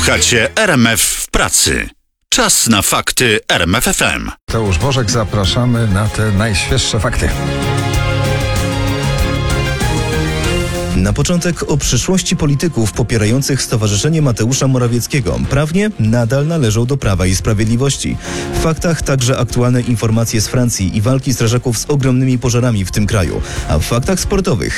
Słuchacie RMF w pracy. Czas na fakty RMF FM. Mateusz Bożek, zapraszamy na te najświeższe fakty. Na początek o przyszłości polityków popierających Stowarzyszenie Mateusza Morawieckiego. Prawnie nadal należą do Prawa i Sprawiedliwości. W faktach także aktualne informacje z Francji i walki strażaków z ogromnymi pożarami w tym kraju. A w faktach sportowych